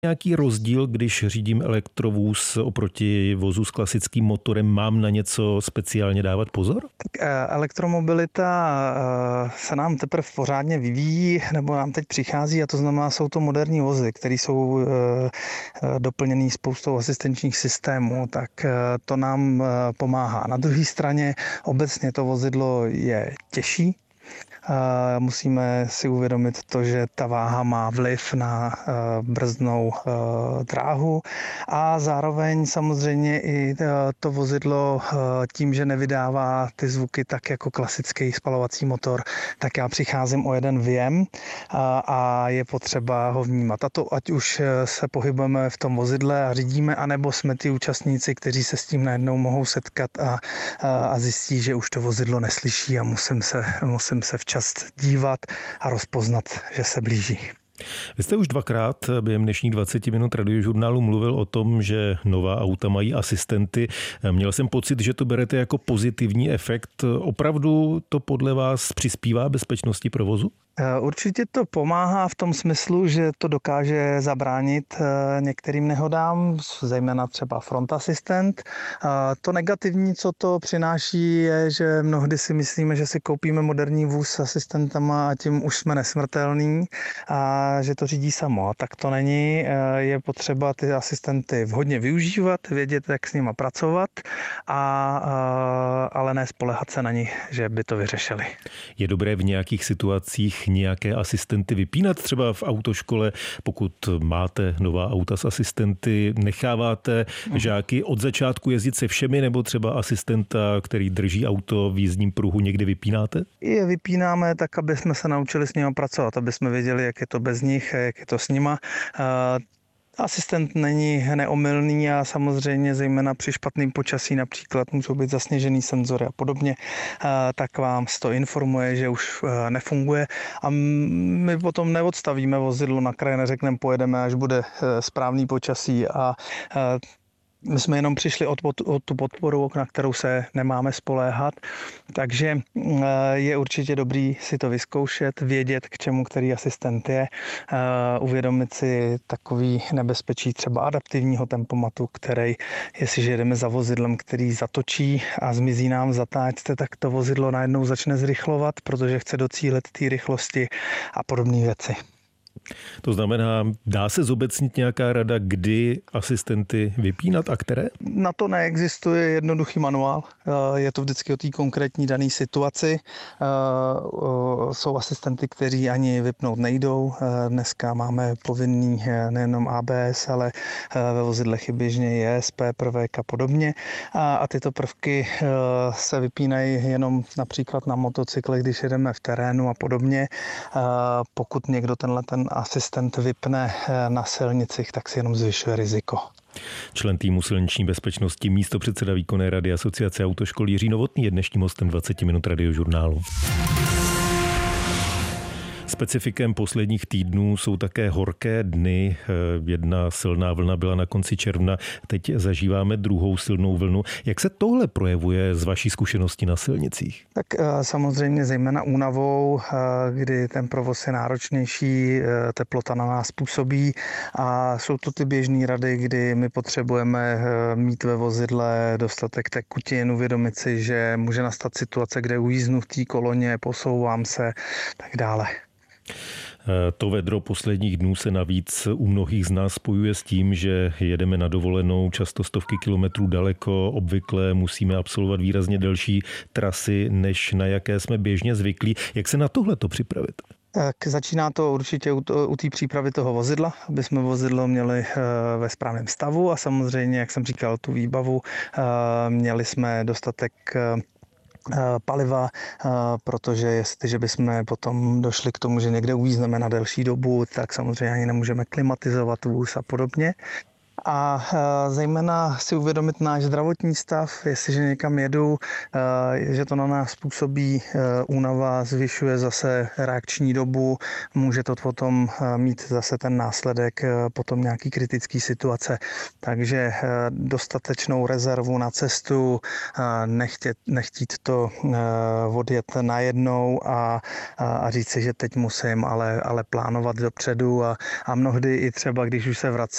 Nějaký rozdíl, když řídím elektrovůz oproti vozu s klasickým motorem? Mám na něco speciálně dávat pozor? Tak elektromobilita se nám teprve pořádně vyvíjí, nebo nám teď přichází, a to znamená, jsou to moderní vozy, které jsou doplněné spoustou asistenčních systémů, tak to nám pomáhá. Na druhé straně obecně to vozidlo je těžší. Musíme si uvědomit to, že ta váha má vliv na brzdnou dráhu a zároveň samozřejmě i to vozidlo tím, že nevydává ty zvuky tak jako klasický spalovací motor, tak já přicházím o jeden věm a je potřeba ho vnímat. A to ať už se pohybujeme v tom vozidle a řídíme, anebo jsme ty účastníci, kteří se s tím najednou mohou setkat a zjistí, že už to vozidlo neslyší a musím se včas dívat a rozpoznat, že se blíží. Vy jste už dvakrát během dnešních 20 minut Radiožurnálu mluvil o tom, že nová auta mají asistenty. Měl jsem pocit, že to berete jako pozitivní efekt. Opravdu to podle vás přispívá bezpečnosti provozu? Určitě to pomáhá v tom smyslu, že to dokáže zabránit některým nehodám, zejména třeba front assistant. To negativní, co to přináší, je, že mnohdy si myslíme, že si koupíme moderní vůz s asistentama a tím už jsme nesmrtelní a že to řídí samo. A tak to není. Je potřeba ty asistenty vhodně využívat, vědět, jak s nima pracovat, ale ne spoléhat se na nich, že by to vyřešili. Je dobré v nějakých situacích nějaké asistenty vypínat? Třeba v autoškole, pokud máte nová auta s asistenty, necháváte žáky od začátku jezdit se všemi, nebo třeba asistenta, který drží auto v jízdním pruhu, někdy vypínáte? Je vypínáme tak, aby jsme se naučili s nimi pracovat, aby jsme věděli, jak je to bez nich, jak je to s nima. Asistent není neomylný a samozřejmě zejména při špatném počasí například můžou být zasněžený senzory a podobně, tak vám to informuje, že už nefunguje a my potom neodstavíme vozidlo na kraj, neřekneme pojedeme, až bude správný počasí a my jsme jenom přišli o tu podporu, na kterou se nemáme spoléhat, takže je určitě dobrý si to vyzkoušet, vědět, k čemu který asistent je, uvědomit si takový nebezpečí třeba adaptivního tempomatu, který, jestliže jedeme za vozidlem, který zatočí a zmizí nám v zatáčce, tak to vozidlo najednou začne zrychlovat, protože chce docílit té rychlosti a podobné věci. To znamená, dá se zobecnit nějaká rada, kdy asistenty vypínat a které? Na to neexistuje jednoduchý manuál. Je to vždycky o té konkrétní dané situaci. Jsou asistenty, kteří ani vypnout nejdou. Dneska máme povinný nejenom ABS, ale ve vozidlech i běžně ESP, prvek a podobně. A tyto prvky se vypínají jenom například na motocyklech, když jedeme v terénu a podobně. Pokud někdo ten asistent vypne na silnicích, tak si jenom zvyšuje riziko. Člen týmu silniční bezpečnosti, místopředseda výkonné rady Asociace autoškol Jiří Novotný je dnešním hostem 20 minut Radiožurnálu. Specifikem posledních týdnů jsou také horké dny. Jedna silná vlna byla na konci června, teď zažíváme druhou silnou vlnu. Jak se tohle projevuje z vaší zkušenosti na silnicích? Tak samozřejmě zejména únavou, kdy ten provoz je náročnější, teplota na nás působí a jsou to ty běžné rady, kdy my potřebujeme mít ve vozidle dostatek tekutin, uvědomit si, že může nastat situace, kde ujíznu v té koloně, posouvám se, tak dále. To vedro posledních dnů se navíc u mnohých z nás spojuje s tím, že jedeme na dovolenou často stovky kilometrů daleko, obvykle musíme absolvovat výrazně delší trasy, než na jaké jsme běžně zvyklí. Jak se na tohleto připravit? Tak začíná to určitě u té přípravy toho vozidla, aby jsme vozidlo měli ve správném stavu a samozřejmě, jak jsem říkal, tu výbavu, měli jsme dostatek paliva, protože jestliže bychom potom došli k tomu, že někde uvízneme na delší dobu, tak samozřejmě ani nemůžeme klimatizovat vůz a podobně. A zejména si uvědomit náš zdravotní stav, jestliže někam jedu, že to na nás působí únava, zvyšuje zase reakční dobu, může to potom mít zase ten následek potom nějaký kritický situace. Takže dostatečnou rezervu na cestu, nechtít to odjet najednou a říct si, že teď musím, ale plánovat dopředu a mnohdy i třeba, když už se vracím,